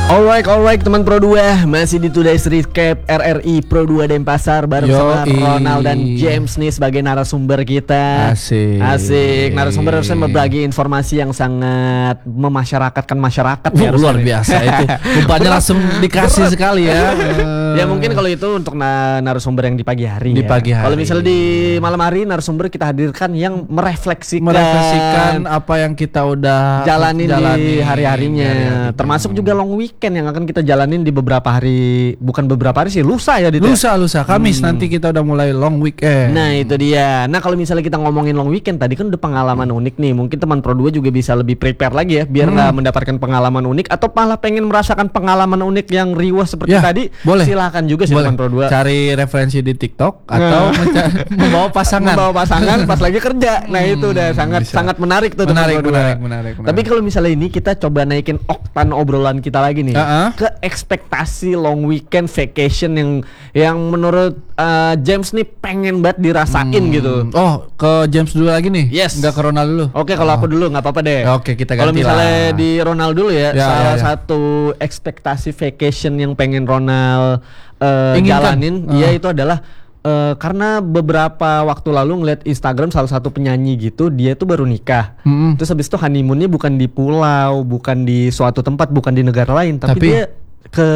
Alright teman Pro 2, masih di Today's Recap RRI Pro 2 Denpasar bareng sama Ronald dan James nih sebagai narasumber kita. Asik. Narasumber harusnya berbagi informasi yang sangat memasyarakatkan masyarakat ya, luar biasa itu. Rupanya langsung dikasih sekali ya. Ya mungkin kalau itu untuk narasumber yang di pagi hari. Kalau misalnya di malam hari narasumber kita hadirkan yang merefleksikan apa yang kita udah jalanin di hari-harinya. Termasuk juga long weekend yang akan kita jalanin di beberapa hari, bukan beberapa hari sih, lusa ya. Lusa Kamis nanti kita udah mulai long weekend. Nah itu dia. Nah kalau misalnya kita ngomongin long weekend tadi kan udah pengalaman unik nih. Mungkin teman Pro 2 juga bisa lebih prepare lagi ya, biar nggak mendapatkan pengalaman unik atau malah pengen merasakan pengalaman unik yang riwah seperti tadi. Boleh. Silakan juga sih teman Pro 2. Cari referensi di TikTok atau membawa pasangan pas lagi kerja. Nah itu udah sangat menarik tuh. Menarik. Tapi kalau misalnya ini kita coba naikin oktan obrolan kita lagi nih ke ekspektasi long weekend vacation yang menurut James nih pengen banget dirasain gitu. Oh, ke James dulu lagi nih? Yes. Enggak ke Ronald dulu? Oke, kalau aku dulu nggak apa-apa deh. Oke, kita ganti. Kalau misalnya di Ronald dulu ya, salah satu ekspektasi vacation yang pengen Ronald jalanin, dia itu adalah karena beberapa waktu lalu ngeliat Instagram salah satu penyanyi gitu, dia tuh baru nikah. Terus habis itu honeymoonnya bukan di pulau, bukan di suatu tempat, bukan di negara lain, tapi dia ke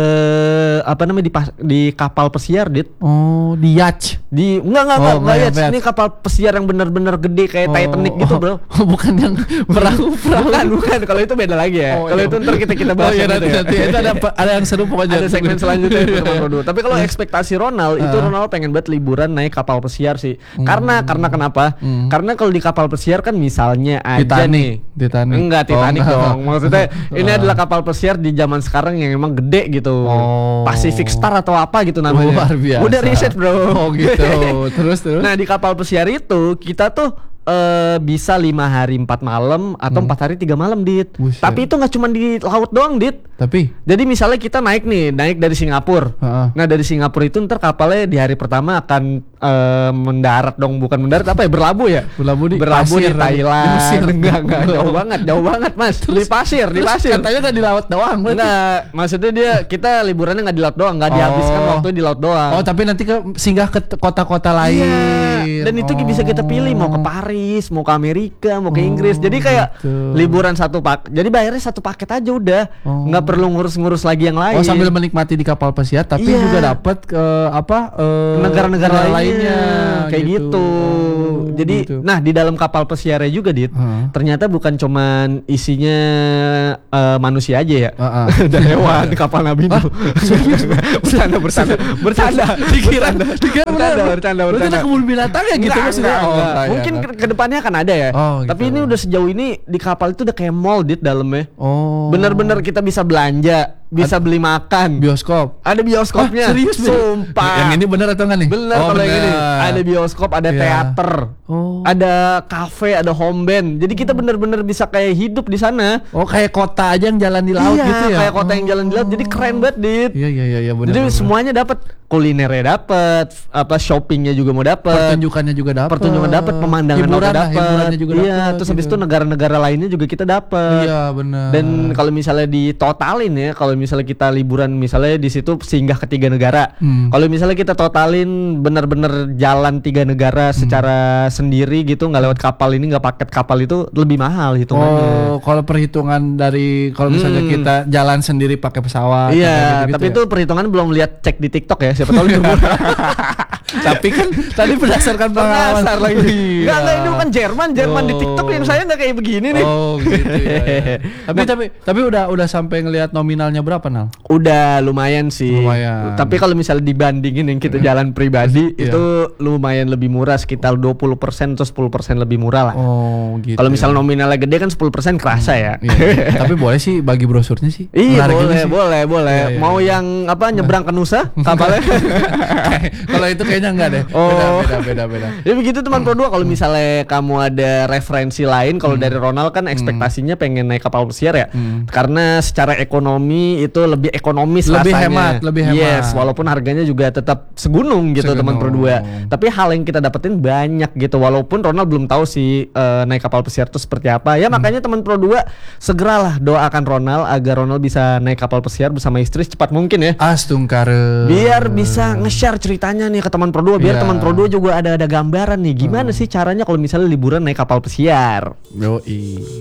di kapal pesiar, Dit. Oh, di yacht. Enggak yacht. Ini kapal pesiar yang benar-benar gede kayak Titanic gitu, Bro. Bukan yang perahu. Bukan. Kalau itu beda lagi ya. Kalau itu ntar kita bahas nanti. Itu ada yang seru pokoknya. Ada segmen selanjutnya itu. Tapi kalau ekspektasi Ronald itu Ronald pengen banget liburan naik kapal pesiar sih. Karena kenapa? Karena kalau di kapal pesiar kan misalnya aja nih. Titanic. Enggak Titanic dong. Maksudnya ini adalah kapal pesiar di zaman sekarang yang emang gede gitu. Pacific Star atau apa gitu namanya. Luar biasa. Udah riset, Bro. Oh gitu. Terus. Nah, di kapal pesiar itu kita tuh bisa 5 hari 4 malam atau 4 hari 3 malam, Dit. Buset. Tapi itu nggak cuma di laut doang, Dit. Tapi jadi misalnya kita naik dari Singapura. Nah, dari Singapura itu ntar kapalnya di hari pertama akan mendarat dong, bukan mendarat apa ya, berlabuh di Thailand. Enggak jauh banget Mas. Di pasir. Katanya nggak di laut doang. Enggak, maksudnya kita liburannya nggak di laut doang, nggak dihabiskan waktu di laut doang. Oh, tapi nanti singgah ke kota-kota lain. Iya. Dan itu bisa kita pilih mau ke Paris, mau ke Amerika, mau ke Inggris. Jadi kayak liburan jadi bayarnya satu paket aja udah. Nggak perlu ngurus-ngurus lagi yang lain. Oh, sambil menikmati di kapal pesiar tapi juga dapat negara-negara lainnya kayak gitu. Jadi gitu. Nah, di dalam kapal pesiarnya juga, Dit, ternyata bukan cuman isinya manusia aja ya. Ada hewan di kapal Nabi Nuh. Bercanda. Dikira bercanda. Berarti ada kebun binatangnya gitu maksudnya. Mungkin kedepannya akan ada ya. Tapi ini udah sejauh ini di kapal itu udah kayak mall, Dit, dalamnya. Bener-bener kita bisa belanja, bisa beli makan. Bioskop. Ada bioskopnya. Serius? Sumpah. Yang ini bener atau enggak nih? Bener. Kalau yang ini ada bioskop, ada teater, ada kafe, ada home band. Jadi kita bener-bener bisa kayak hidup di sana. Oh, kayak kota aja yang jalan di laut gitu ya? Kayak kota yang jalan di laut. Jadi keren banget, Dit. Iya bener. Jadi semuanya dapat, kulinernya dapat, shoppingnya juga mau dapat, pertunjukannya juga dapat, pemandangan hiburannya juga dapat. Iya, terus habis itu negara-negara lainnya juga kita dapat. Iya, benar. Dan kalau misalnya ditotalin ya, kalau misalnya kita liburan misalnya di situ singgah ke 3 negara. Kalau misalnya kita totalin benar-benar jalan 3 negara secara sendiri gitu, nggak lewat kapal ini, nggak paket kapal, itu lebih mahal hitungannya. Oh, kalau perhitungan dari kalau misalnya kita jalan sendiri pakai pesawat. Iya, gitu, tapi itu perhitungan belum lihat, cek di TikTok ya, siapa tahu lebih murah. Tapi kan tadi berdasarkan pengalaman lagi. Enggak, ini bukan Jerman di TikTok yang saya nggak kayak begini nih. Oh gitu ya. Tapi udah sampai ngelihat nominalnya berapa, Nal? Udah lumayan sih. Tapi kalau misalnya dibandingin yang kita jalan pribadi itu lumayan lebih murah, sekitar 20% atau 10% lebih murah lah. Oh gitu. Kalau misalnya nominalnya gede kan 10% kerasa ya. Tapi boleh sih bagi brosurnya sih. Iya, boleh. Mau yang nyebrang ke Nusa kapalnya. Kalau itu kayak kayaknya enggak deh. Beda. Ya begitu teman Pro 2, kalau misalnya kamu ada referensi lain, kalau dari Ronald kan ekspektasinya pengen naik kapal pesiar ya. Karena secara ekonomi itu lebih ekonomis lebih rasanya. Lebih hemat. Yes, walaupun harganya juga tetap segunung gitu teman Pro 2. Tapi hal yang kita dapetin banyak gitu, walaupun Ronald belum tahu sih naik kapal pesiar itu seperti apa. Ya makanya teman Pro 2 segeralah doakan Ronald agar Ronald bisa naik kapal pesiar bersama istri secepat mungkin ya. Astungkare. Biar bisa nge-share ceritanya nih ke teman Pro 2, biar teman Pro 2 juga ada gambaran nih gimana sih caranya kalau misalnya liburan naik kapal pesiar. Yoi.